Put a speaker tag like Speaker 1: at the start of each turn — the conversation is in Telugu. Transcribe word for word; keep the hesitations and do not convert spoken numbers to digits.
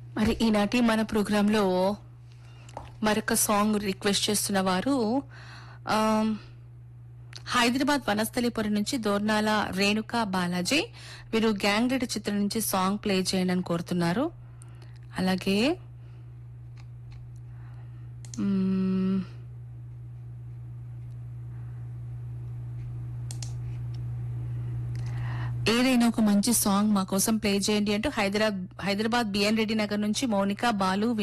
Speaker 1: మరి ఈనాటి మన ప్రోగ్రామ్ లో మరొక సాంగ్ రిక్వెస్ట్ చేస్తున్న వారు ఆమ్, హైదరాబాద్ వనస్థలిపురం నుంచి దోర్నాల రేణుకా బాలాజీ. వీరు గ్యాంగ్ లీడర్ చిత్రం నుంచి సాంగ్ ప్లే చేయండి అని కోరుతున్నారు. అలాగే మ్మ్, ఏదైనా ఒక మంచి సాంగ్ మా కోసం ప్లే చేయండి అంటూ హైదరాబాద్ హైదరాబాద్ బిఎన్ రెడ్డి నగర్ నుంచి మౌనిక బాలు